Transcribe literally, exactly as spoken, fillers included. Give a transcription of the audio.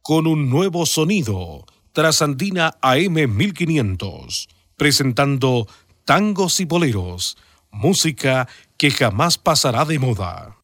con un nuevo sonido, Trasandina A M mil quinientos, presentando tangos y boleros, música que jamás pasará de moda.